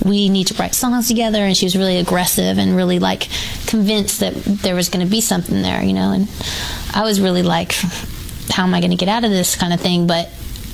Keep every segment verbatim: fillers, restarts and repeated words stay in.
we need to write songs together. And she was really aggressive and really like convinced that there was going to be something there, you know. And I was really like, how am I going to get out of this kind of thing? But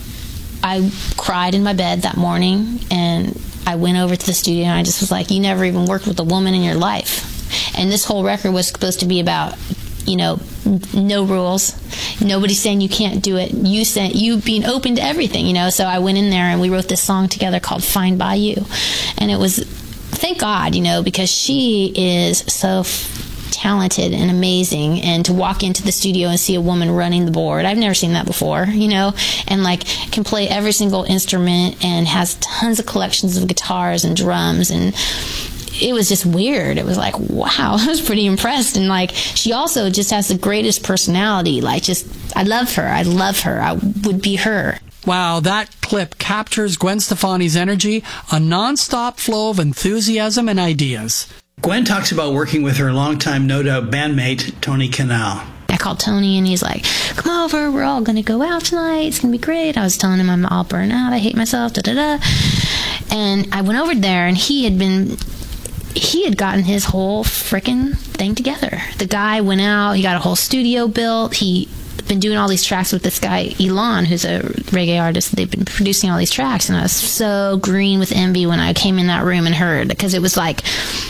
I cried in my bed that morning, and I went over to the studio, and I just was like, you never even worked with a woman in your life. And this whole record was supposed to be about, you know, no rules. Nobody's saying you can't do it. You sent you being open to everything, you know. So I went in there and we wrote this song together called "Fine by You," and it was, thank God, you know, because she is so f- talented and amazing. And to walk into the studio and see a woman running the board, I've never seen that before, you know, and like can play every single instrument and has tons of collections of guitars and drums, and it was just weird. It was like, wow, I was pretty impressed. And like, she also just has the greatest personality. Like, just, I love her. I love her. I would be her. Wow, that clip captures Gwen Stefani's energy, a non-stop flow of enthusiasm and ideas. Gwen talks about working with her longtime No Doubt bandmate, Tony Kanal. I called Tony, and he's like, come over, we're all going to go out tonight. It's going to be great. I was telling him I'm all burnt out. I hate myself, da-da-da. And I went over there, and he had been... he had gotten his whole frickin' thing together. The guy went out, he got a whole studio built. He been doing all these tracks with this guy, Elon, who's a reggae artist. They've been producing all these tracks, and I was so green with envy when I came in that room and heard, because it was like,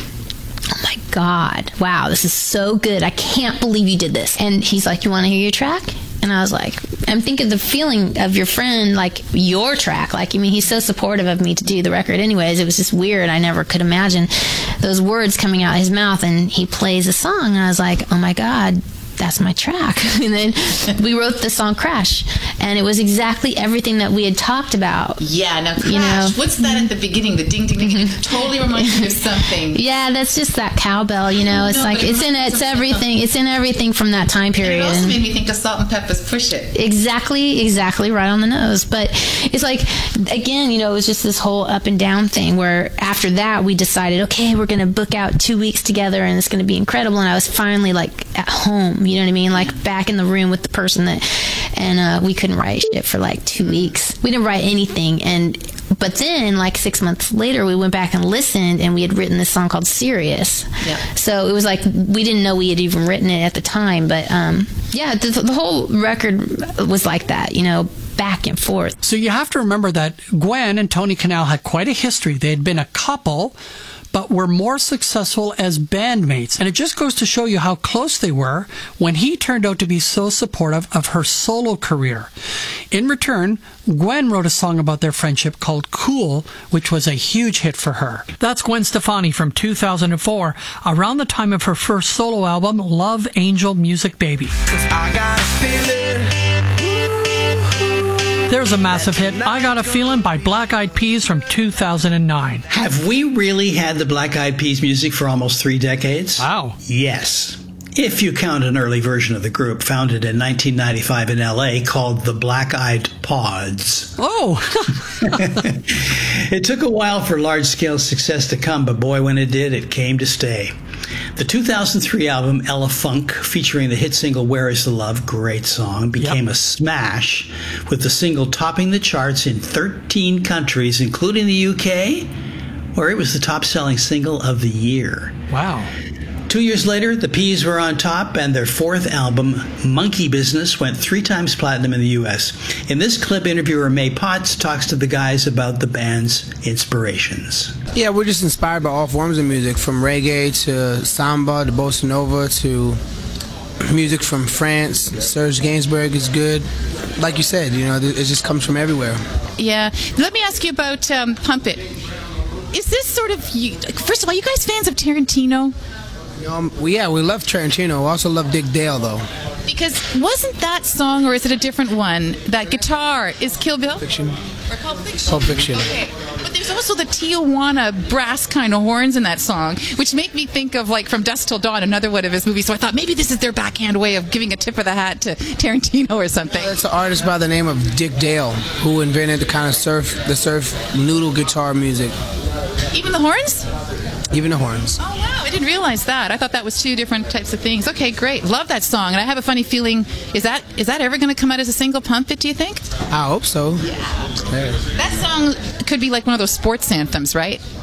oh my God, wow, this is so good. I can't believe you did this. And he's like, you want to hear your track? And I was like, I'm thinking the feeling of your friend, like your track. Like, I mean, he's so supportive of me to do the record anyways. It was just weird. I never could imagine those words coming out of his mouth, and he plays a song, and I was like, oh my God, that's my track. And then we wrote the song Crash, and it was exactly everything that we had talked about. Yeah, now Crash, you know? What's that at the beginning? The ding, ding, ding, ding. Totally reminds me of something. Yeah, that's just that cowbell, you know. It's no, like, it it's in it's everything. It's in everything from that time period. And it also made me think of Salt and Pepper's Push It. Exactly, exactly right on the nose. But it's like, again, you know, it was just this whole up and down thing where after that we decided, okay, we're going to book out two weeks together and it's going to be incredible. And I was finally like at home, you know what I mean? Like back in the room with the person that, and uh, we couldn't write shit for like two weeks. We didn't write anything. And but then like six months later we went back and listened, and we had written this song called Serious. Yeah. So it was like we didn't know we had even written it at the time, but um, yeah, the, the whole record was like that, you know, back and forth. So you have to remember that Gwen and Tony Kanal had quite a history. They had been a couple, but were more successful as bandmates. And it just goes to show you how close they were when he turned out to be so supportive of her solo career. In return, Gwen wrote a song about their friendship called Cool, which was a huge hit for her. That's Gwen Stefani from two thousand four, around the time of her first solo album, Love Angel Music Baby. I got a feeling. There's a massive hit, I Got a Feeling by Black Eyed Peas from two thousand nine. Have we really had the Black Eyed Peas music for almost three decades? Wow. Yes. If you count an early version of the group founded in nineteen ninety-five in L A called the Black Eyed Pods. Oh! It took a while for large-scale success to come, but boy, when it did, it came to stay. The two thousand three album Ella Funk, featuring the hit single Where Is the Love, great song, became Yep. a smash, with the single topping the charts in thirteen countries, including the U K, where it was the top-selling single of the year. Wow. Two years later, the Peas were on top, and their fourth album, Monkey Business, went three times platinum in the U S. In this clip, interviewer May Potts talks to the guys about the band's inspirations. Yeah, we're just inspired by all forms of music, from reggae to samba to bossa nova to music from France. Serge Gainsbourg is good. Like you said, you know, it just comes from everywhere. Yeah. Let me ask you about um, Pump It. Is this sort of, you, first of all, you guys fans of Tarantino? Um, well, yeah, we love Tarantino. We also love Dick Dale, though. Because wasn't that song, or is it a different one, that guitar is Kill Bill? Fiction. Or Pulp Fiction? Pulp Fiction. Okay. But there's also the Tijuana brass kind of horns in that song, which make me think of, like, From Dusk Till Dawn, another one of his movies. So I thought maybe this is their backhand way of giving a tip of the hat to Tarantino or something. It's an artist by the name of Dick Dale who invented the kind of surf, the surf noodle guitar music. Even the horns? Even the horns. Oh, wow. I didn't realize that. I thought that was two different types of things. Okay, great. Love that song. And I have a funny feeling, is that is that ever going to come out as a single, Pump It, do you think? I hope so. Yeah. Yeah. That song could be like one of those sports anthems, right?